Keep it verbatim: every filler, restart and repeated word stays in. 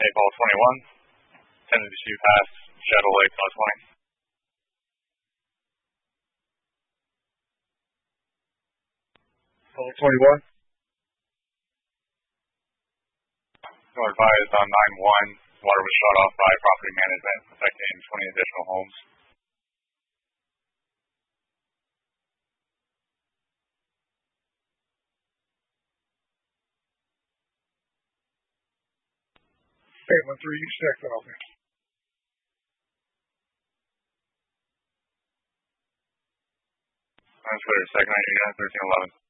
Eight ball twenty-one. Tended to shoot past Shadow Lake plus twenty. Ball twenty-one. No advised on nine one. Water was shut off by property management, affecting twenty additional homes. eight one three, you check that off there. That's for second night unit, thirteen eleven.